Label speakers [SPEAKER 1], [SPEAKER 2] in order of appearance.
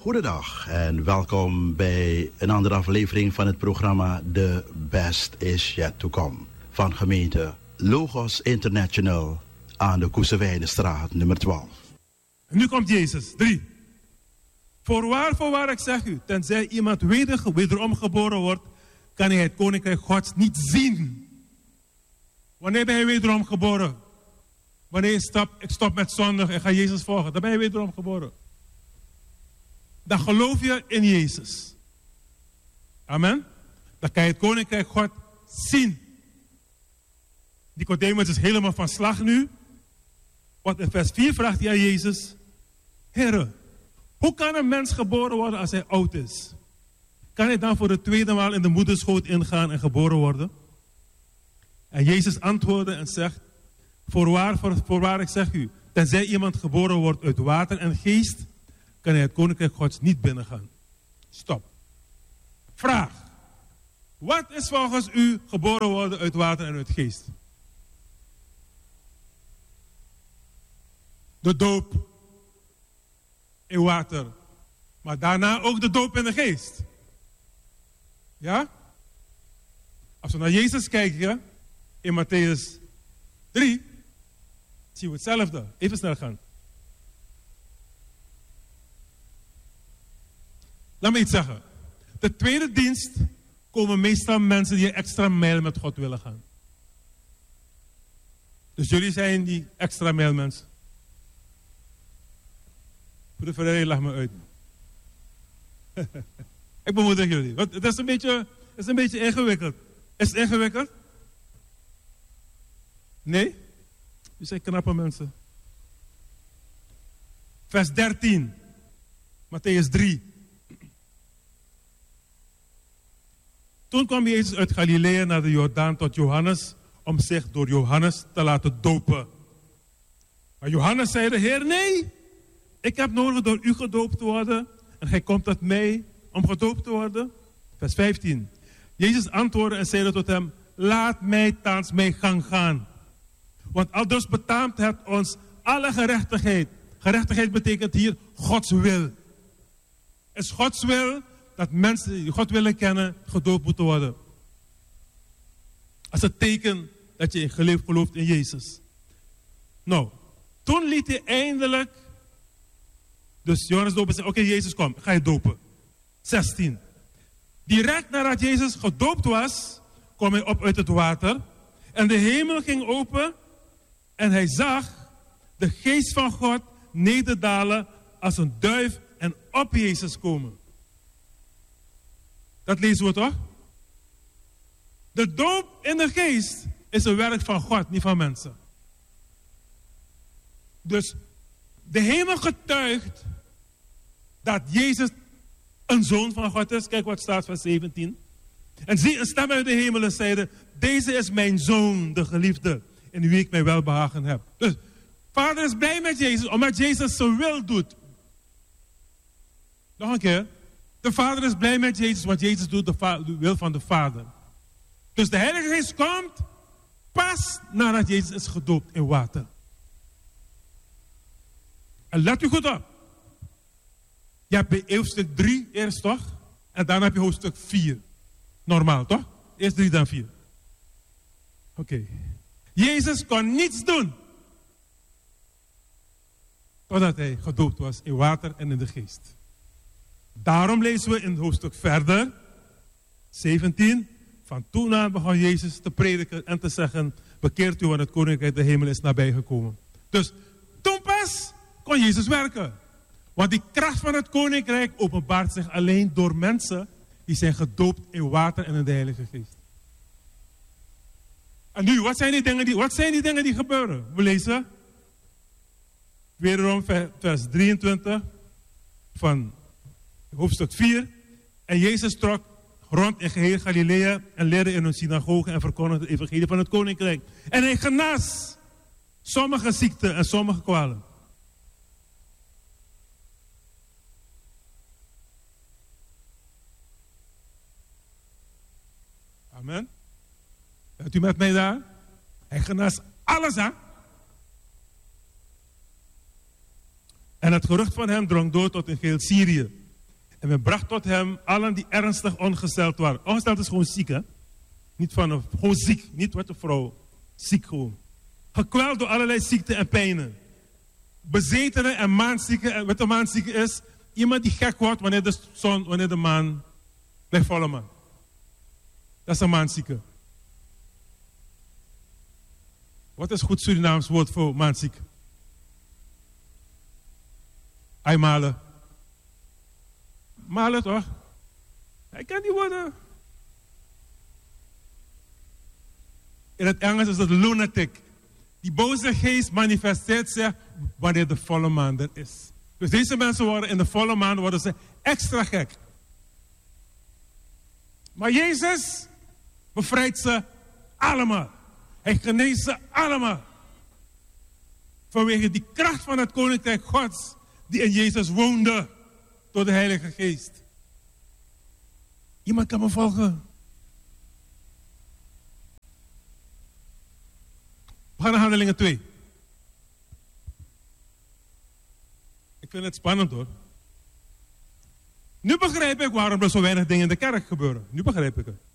[SPEAKER 1] Goedendag en welkom bij een andere aflevering van het programma The Best Is Yet To Come van gemeente Logos International aan de Koesewijnenstraat nummer 12.
[SPEAKER 2] Nu komt Jezus. 3. Voorwaar, ik zeg u, tenzij iemand wederom geboren wordt, kan hij het koninkrijk Gods niet zien. Wanneer ben je wederom geboren? Wanneer ik stop met zondig en ga Jezus volgen, dan ben je wederom geboren. Dan geloof je in Jezus. Amen. Dan kan je het koninkrijk God zien. Nicodemus is helemaal van slag nu. Want in vers 4 vraagt hij aan Jezus: Heere, hoe kan een mens geboren worden als hij oud is? Kan hij dan voor de tweede maal in de moederschoot ingaan en geboren worden? En Jezus antwoordde en zegt: Voorwaar, ik zeg u, tenzij iemand geboren wordt uit water en geest, kan hij het koninkrijk Gods niet binnengaan. Stop. Vraag. Wat is volgens u geboren worden uit water en uit geest? De doop in water. Maar daarna ook de doop in de geest. Ja? Als we naar Jezus kijken, in Matthäus 3, zien we hetzelfde. Even snel gaan. Laat me iets zeggen. De tweede dienst komen meestal mensen die een extra mijl met God willen gaan. Dus jullie zijn die extra mijl mensen. Broeder Ferreira, lach me uit. Ik bemoedig jullie. Want het is een beetje ingewikkeld. Is het ingewikkeld? Nee? Jullie zijn knappe mensen. Vers 13. Matthäus 3. Toen kwam Jezus uit Galilea naar de Jordaan tot Johannes om zich door Johannes te laten dopen. Maar Johannes zei: Heer, nee, ik heb nodig door u gedoopt te worden en gij komt tot mij om gedoopt te worden. Vers 15. Jezus antwoordde en zeide tot hem: laat mij thans mijn gang gaan. Want aldus betaamt het ons alle gerechtigheid. Gerechtigheid betekent hier Gods wil. Het is Gods wil dat mensen die God willen kennen, gedoopt moeten worden. Als het teken dat je gelooft in Jezus. Nou, toen liet hij eindelijk, dus Johannes dopen zei: oké, Jezus, kom, ga je dopen. 16. Direct nadat Jezus gedoopt was, kwam hij op uit het water. En de hemel ging open. En hij zag de geest van God nederdalen als een duif en op Jezus komen. Dat lezen we toch? De doop in de geest is een werk van God, niet van mensen. Dus de hemel getuigt dat Jezus een zoon van God is. Kijk wat staat vers 17. En zie, een stem uit de hemelen zeide: deze is mijn zoon, de geliefde, in wie ik mij welbehagen heb. Dus Vader is blij met Jezus, omdat Jezus zijn wil doet. Nog een keer. De Vader is blij met Jezus, want Jezus doet de wil van de Vader. Dus de Heilige Geest komt pas nadat Jezus is gedoopt in water. En let u goed op. Je hebt bij hoofdstuk 3 eerst toch? En daarna heb je hoofdstuk 4. Normaal toch? Eerst 3 dan 4. Oké. Jezus kon niets doen. Totdat hij gedoopt was in water en in de geest. Daarom lezen we in hoofdstuk verder, 17. Van toen aan begon Jezus te prediken en te zeggen: bekeert u, want het koninkrijk de hemel is nabijgekomen. Dus toen pas kon Jezus werken. Want die kracht van het koninkrijk openbaart zich alleen door mensen die zijn gedoopt in water en in de Heilige Geest. En nu, wat zijn die dingen die gebeuren? We lezen wederom vers 23 van hoofdstuk 4. En Jezus trok rond in geheel Galilea en leerde in hun synagogen en verkondigde het evangelie van het koninkrijk. En hij genas sommige ziekten en sommige kwalen. Amen. Bent u met mij daar? Hij genas alles aan. En het gerucht van hem drong door tot in geheel Syrië. En men bracht tot hem allen die ernstig ongesteld waren. Ongesteld is gewoon ziek, hè? Niet gewoon ziek. Niet wat de vrouw. Ziek gewoon. Gekweld door allerlei ziekten en pijnen. Bezetenen en maanzieken. En wat de maanzieke is, iemand die gek wordt wanneer de maan ligt volle maan. Dat is een maanzieke. Wat is goed Surinaams woord voor maanziek? Malen. Malen toch? Hij kan die woorden. In het Engels is het lunatic. Die boze geest manifesteert zich wanneer de volle maan er is. Dus deze mensen worden in de volle maan worden ze extra gek. Maar Jezus bevrijdt ze allemaal. Hij geneest ze allemaal. Vanwege die kracht van het Koninkrijk Gods die in Jezus woonde door de Heilige Geest. Iemand kan me volgen. We gaan naar Handelingen 2. Ik vind het spannend hoor. Nu begrijp ik waarom er zo weinig dingen in de kerk gebeuren. Nu begrijp ik het.